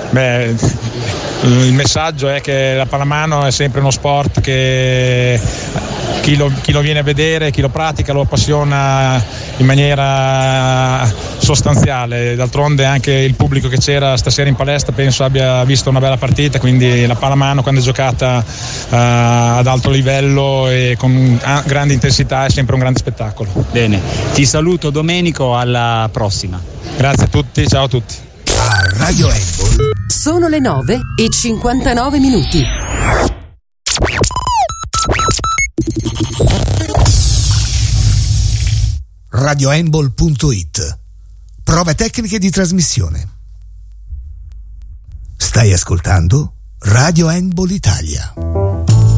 Beh, il messaggio è che la pallamano è sempre uno sport che chi lo viene a vedere, chi lo pratica lo appassiona in maniera sostanziale. D'altronde anche il pubblico che c'era stasera in palestra penso abbia visto una bella partita, quindi la pallamano quando è giocata ad alto livello e con grande intensità è sempre un grande spettacolo. Bene, ti saluto Domenico, alla prossima. Grazie a tutti, ciao a tutti. A Radio Handball sono le 9:59. radiohandball.it. Prove tecniche di trasmissione. Stai ascoltando Radio Handball Italia.